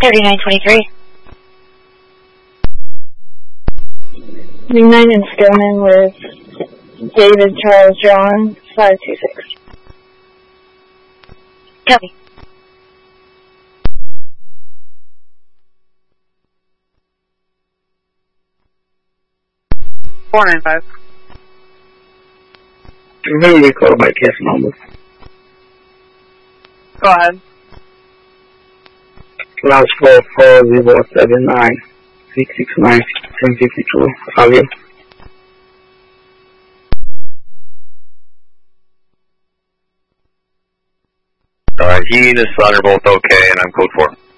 3923. United Stillman with David Charles John, 526. Copy. $495. Really recall by case number. Go ahead. Class 44079-669-1052. Javier. He and his son are both okay, and I'm code 4.